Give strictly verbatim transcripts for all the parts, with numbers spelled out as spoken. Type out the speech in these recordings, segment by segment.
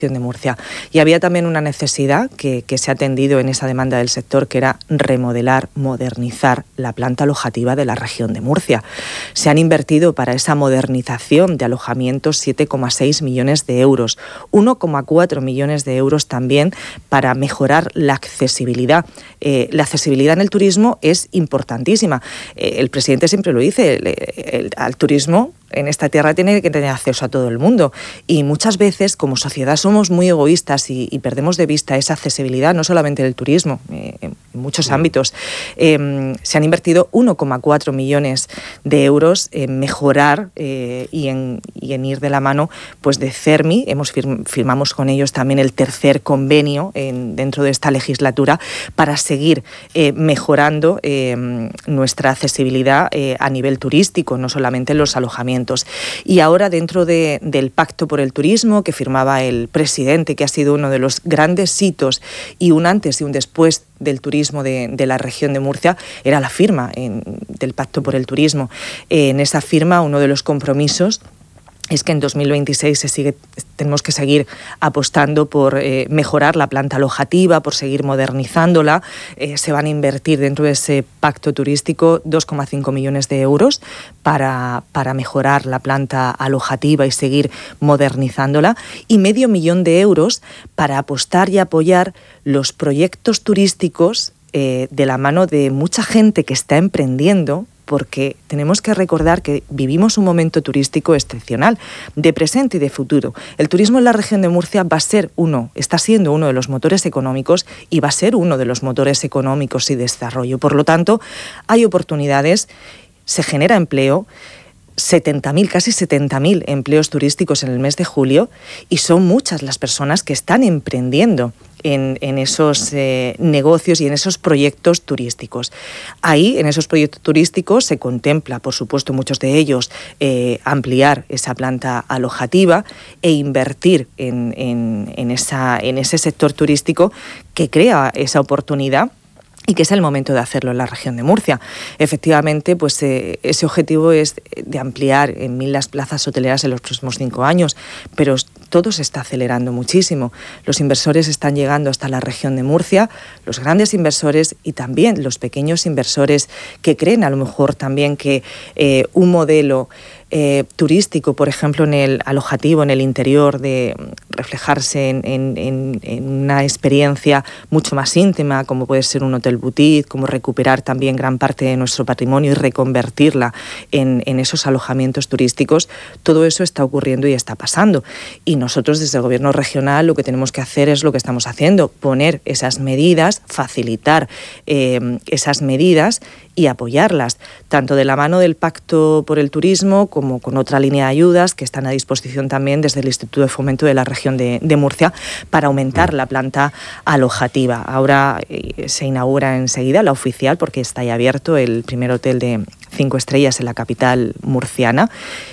de Murcia. Y había también una necesidad que, que se ha atendido en esa demanda del sector, que era remodelar, modernizar la planta alojativa de la región de Murcia. Se han invertido para esa modernización de alojamientos siete coma seis millones de euros, uno coma cuatro millones de euros también para mejorar la accesibilidad. Eh, la accesibilidad en el turismo es importantísima. Eh, el presidente siempre lo dice, el, el, al turismo en esta tierra tiene que tener acceso a todo el mundo, y muchas veces como sociedad somos muy egoístas y, y perdemos de vista esa accesibilidad, no solamente del turismo, eh, en muchos sí. ámbitos. Eh, se han invertido uno coma cuatro millones de euros en mejorar eh, y, en, y en ir de la mano pues de CERMI. Hemos firm, firmamos con ellos también el tercer convenio en, dentro de esta legislatura para seguir eh, mejorando eh, nuestra accesibilidad eh, a nivel turístico, no solamente en los alojamientos. Y ahora, dentro de, del Pacto por el Turismo que firmaba el presidente, que ha sido uno de los grandes hitos y un antes y un después del turismo de, de la región de Murcia, era la firma en, del Pacto por el Turismo. Eh, en esa firma, uno de los compromisos es que en dos mil veintiséis se sigue, tenemos que seguir apostando por eh, mejorar la planta alojativa, por seguir modernizándola. Eh, se van a invertir dentro de ese pacto turístico dos coma cinco millones de euros para, para mejorar la planta alojativa y seguir modernizándola, y medio millón de euros para apostar y apoyar los proyectos turísticos eh, de la mano de mucha gente que está emprendiendo, porque tenemos que recordar que vivimos un momento turístico excepcional, de presente y de futuro. El turismo en la región de Murcia va a ser uno, está siendo uno de los motores económicos y va a ser uno de los motores económicos y de desarrollo. Por lo tanto, hay oportunidades, se genera empleo, setenta mil, casi setenta mil empleos turísticos en el mes de julio, y son muchas las personas que están emprendiendo en, en esos eh, negocios y en esos proyectos turísticos. Ahí, en esos proyectos turísticos, se contempla, por supuesto, muchos de ellos, eh, ampliar esa planta alojativa e invertir en, en, en, esa, en ese sector turístico que crea esa oportunidad, y que es el momento de hacerlo en la región de Murcia. Efectivamente, pues eh, ese objetivo es de ampliar en mil las plazas hoteleras en los próximos cinco años, pero todo se está acelerando muchísimo. Los inversores están llegando hasta la región de Murcia, los grandes inversores y también los pequeños inversores que creen a lo mejor también que eh, un modelo Eh, turístico, por ejemplo, en el alojativo, en el interior, de reflejarse en, en, en, en una experiencia mucho más íntima, como puede ser un hotel boutique, como recuperar también gran parte de nuestro patrimonio y reconvertirla en, en esos alojamientos turísticos. Todo eso está ocurriendo y está pasando. Y nosotros, desde el Gobierno regional, lo que tenemos que hacer es lo que estamos haciendo, poner esas medidas, facilitar eh, esas medidas y apoyarlas, tanto de la mano del Pacto por el Turismo como con otra línea de ayudas que están a disposición también desde el Instituto de Fomento de la región de, de Murcia para aumentar la planta alojativa. Ahora eh, se inaugura enseguida la oficial, porque está ya abierto el primer hotel de cinco estrellas en la capital murciana,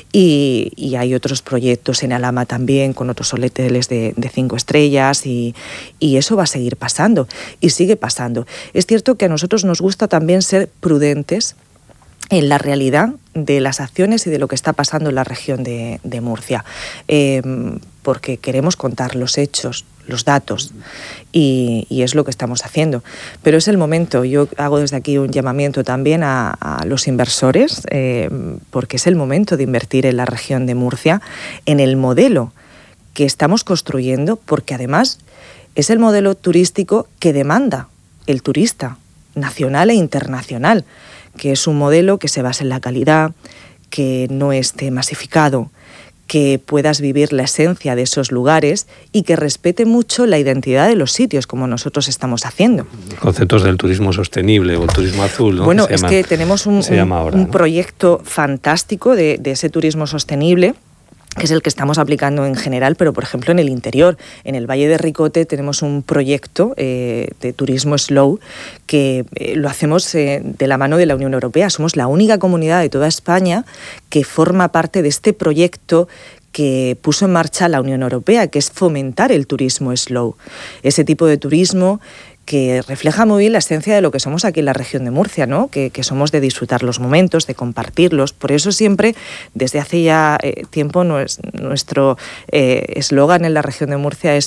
y, y hay otros proyectos en Alhama también con otros hoteles de, de cinco estrellas, y, y eso va a seguir pasando y sigue pasando. Es cierto que a nosotros nos gusta también ser prudentes en la realidad de las acciones y de lo que está pasando en la región de, de Murcia, eh, porque queremos contar los hechos, los datos, y, y es lo que estamos haciendo. Pero es el momento, yo hago desde aquí un llamamiento también a, a los inversores, eh, porque es el momento de invertir en la región de Murcia, en el modelo que estamos construyendo, porque además es el modelo turístico que demanda el turista nacional e internacional, que es un modelo que se basa en la calidad, que no esté masificado, que puedas vivir la esencia de esos lugares y que respete mucho la identidad de los sitios, como nosotros estamos haciendo. Conceptos del turismo sostenible o el turismo azul, ¿no? Bueno, que es llama, que tenemos un, un, ahora, un ¿no? proyecto fantástico de, de ese turismo sostenible, que es el que estamos aplicando en general, pero por ejemplo en el interior, en el Valle de Ricote, tenemos un proyecto eh, de turismo slow que eh, lo hacemos eh, de la mano de la Unión Europea. Somos la única comunidad de toda España que forma parte de este proyecto que puso en marcha la Unión Europea, que es fomentar el turismo slow, ese tipo de turismo que refleja muy bien la esencia de lo que somos aquí en la región de Murcia, ¿no? Que, que somos de disfrutar los momentos, de compartirlos. Por eso siempre, desde hace ya eh, tiempo, nuestro eslogan eh, en la región de Murcia es